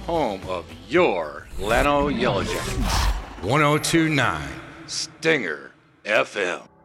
home of your Llano Yellow Jackets. 1029 Stinger FM.